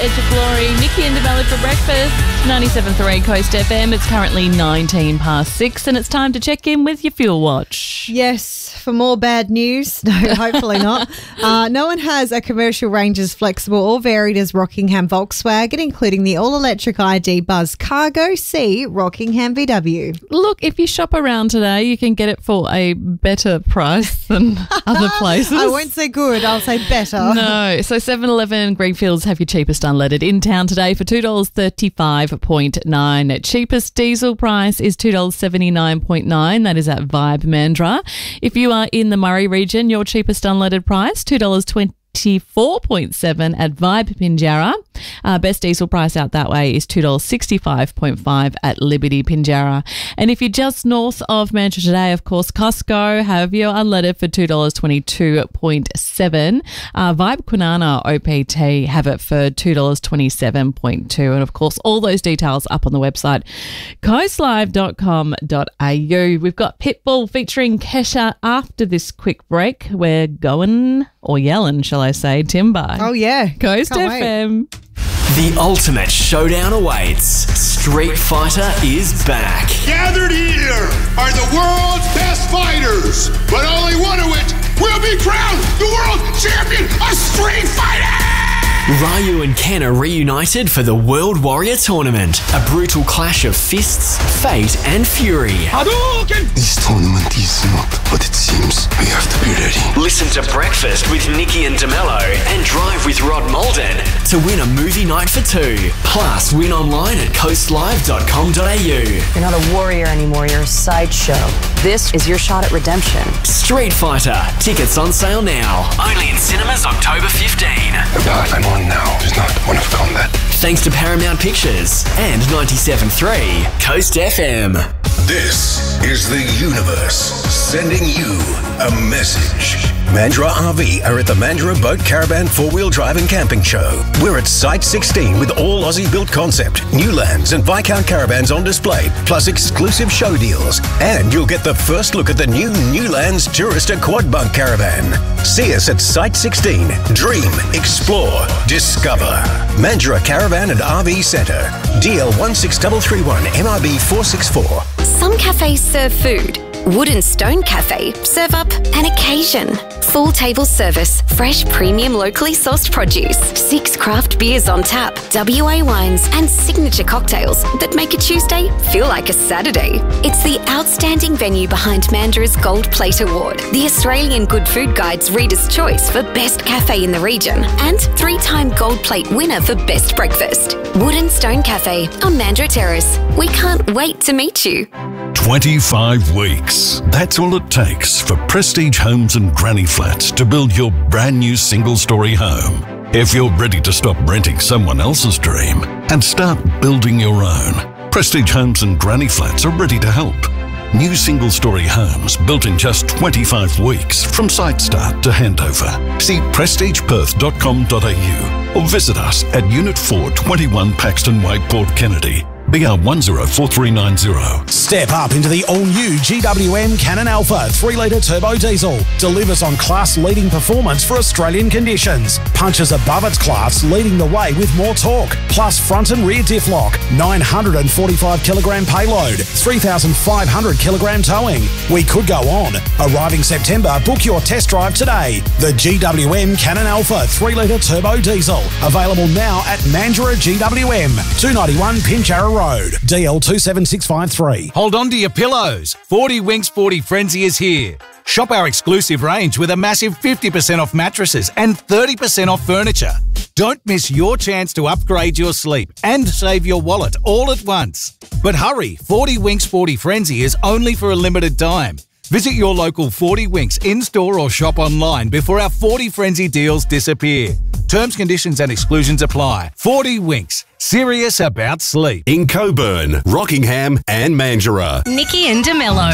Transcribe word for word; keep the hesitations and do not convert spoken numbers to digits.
Edge of Glory. Nikki and DeMello for breakfast. ninety-seven point three Coast F M. It's currently nineteen past six and it's time to check in with your fuel watch. Yes, for more bad news. No, hopefully not. Uh, no one has a commercial range as flexible or varied as Rockingham Volkswagen, including the all-electric I D Buzz Cargo. See Rockingham V W. Look, if you shop around today, you can get it for a better price than other places. I won't say good, I'll say better. No. So seven eleven Greenfields have your cheapest unleaded in town today for two dollars thirty-five nine. Cheapest diesel price is two dollars seventy-nine nine. That is at Vibe Mandurah. If you are in the Murray region, your cheapest unleaded price, two dollars twenty-four seven at Vibe Pinjarra. Uh, best diesel price out that way is two dollars sixty-five five at Liberty Pinjarra. And if you're just north of Mandurah today, of course, Costco have your unleaded for two dollars twenty-two seven. Uh, Vibe Kwinana O P T have it for two dollars twenty-seven two. And of course, all those details up on the website, coastlive dot com dot a u. We've got Pitbull featuring Kesha after this quick break. We're going, or yelling, shall I say, Timber. Oh, yeah. Coast Can't F M. wait. The ultimate showdown awaits. Street Fighter is back. Gathered here are the world's best fighters, but only one of which will be crowned the world champion of Street Fighting! Ryu and Ken are reunited for the World Warrior Tournament. A brutal clash of fists, fate and fury. Hadouken! This tournament is not what it seems. We have to be ready. Listen to Breakfast with Nikki and DeMello and Drive with Rod Malden to win a movie night for two. Plus, win online at coastlive dot com dot a u. You're not a warrior anymore, you're a sideshow. This is your shot at redemption. Street Fighter. Tickets on sale now. Only in cinemas October fifteenth. The path I'm on now is not one of combat. Thanks to Paramount Pictures and ninety-seven point three Coast F M. This is the universe sending you a message. Mandurah R V are at the Mandurah Boat Caravan four-wheel drive and camping show. We're at Site sixteen with all Aussie-built concept, new lands and Viscount caravans on display, plus exclusive show deals. And you'll get the first look at the new Newlands Tourista Quad Bunk Caravan. See us at Site sixteen. Dream, explore, discover. Mandurah Caravan and R V Centre. D L one six three three one, M R B four six four. Some cafes serve food. Wood and Stone Cafe serve up an occasion. Full table service, fresh premium locally sourced produce, six craft beers on tap, W A wines and signature cocktails that make a Tuesday feel like a Saturday. It's the outstanding venue behind Mandurah's Gold Plate Award, the Australian Good Food Guide's Reader's Choice for Best Cafe in the region, and three-time Gold Plate winner for Best Breakfast. Wood and Stone Cafe on Mandurah Terrace. We can't wait to meet you. twenty-five weeks. That's all it takes for Prestige Homes and Granny Flats to build your brand new single-storey home. If you're ready to stop renting someone else's dream and start building your own, Prestige Homes and Granny Flats are ready to help. New single-storey homes built in just twenty-five weeks from site start to handover. See prestige perth dot com dot a u or visit us at Unit four, twenty-one Paxton Way, Port Kennedy. B R one zero four three nine zero. Step up into the all-new G W M Cannon Alpha three litre turbo diesel. Delivers on class-leading performance for Australian conditions. Punches above its class, leading the way with more torque. Plus front and rear diff lock, nine hundred forty-five kilogram payload, three thousand five hundred kilogram towing. We could go on. Arriving September, book your test drive today. The G W M Cannon Alpha three litre turbo diesel. Available now at Mandurah G W M, two ninety-one Pinjarra Road. D L two seven six five three. Hold on to your pillows. forty Winks forty Frenzy is here. Shop our exclusive range with a massive fifty percent off mattresses and thirty percent off furniture. Don't miss your chance to upgrade your sleep and save your wallet all at once. But hurry, forty Winks forty Frenzy is only for a limited time. Visit your local forty Winks in-store or shop online before our forty Frenzy deals disappear. Terms, conditions and exclusions apply. forty Winks. Serious about sleep. In Coburn, Rockingham and Mandurah. Nikki and DeMello.